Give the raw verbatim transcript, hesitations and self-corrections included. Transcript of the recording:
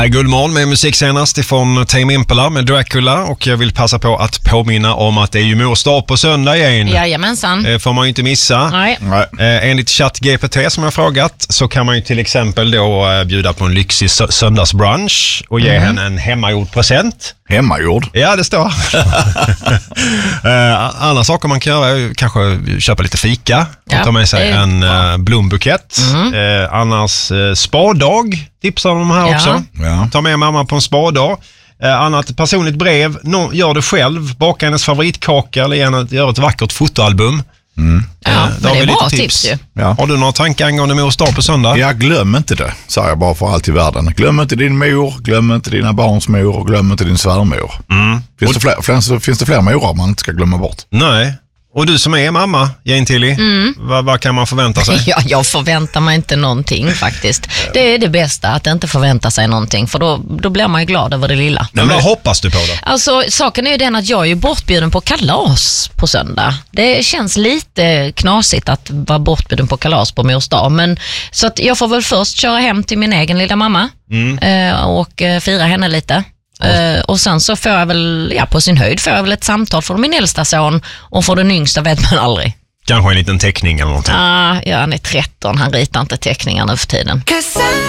här är Guldmorgon med musik senast ifrån Tame Impala med Dracula, och jag vill passa på att påminna om att det är ju mors dag på söndag igen. Jajamensan. Det får man ju inte missa. Nej. Eh, enligt ChatGPT som jag frågat så kan man ju till exempel då eh, bjuda på en lyxig sö- söndagsbrunch och ge mm. henne en hemmagjord present. Hemmagjord? Ja, det står. eh, andra saker man kan göra är kanske köpa lite fika och ja, ta med sig en eh, blombukett. Mm. Eh, annars eh, spadag tipsar de här ja. också. Ja. Ta med mamma på en spadag. Eh, annat personligt brev. No, gör det själv. Baka hennes favoritkaka eller gärna gör ett vackert fotoalbum. Mm. Ja, eh, men det är bra tips, tips ju. Ja. Har du några tankar angående mors dag på söndag? Ja, glöm inte det, säger jag bara för allt i världen. Glöm inte din mor, glöm inte dina barns mor och glöm inte din svärmor. Mm. Finns, och... det fler, finns, det, finns det fler morar man inte ska glömma bort? Nej. Och du som är mamma, Jane Tilly, mm. vad, vad kan man förvänta sig? Ja, jag förväntar mig inte någonting faktiskt. Det är det bästa, att inte förvänta sig någonting, för då, då blir man ju glad över det lilla. Men vad hoppas du på då? Alltså, saken är ju den att jag är ju bortbjuden på kalas på söndag. Det känns lite knasigt att vara bortbjuden på kalas på mors dag, men så att jag får väl först köra hem till min egen lilla mamma mm. eh, och eh, fira henne lite. Uh, och sen så får jag väl, ja, på sin höjd får jag väl ett samtal från min äldsta son, och för den yngsta vet man aldrig. Kanske en liten teckning eller någonting. Ah, ja, han är tretton, han ritar inte teckningar nu för tiden.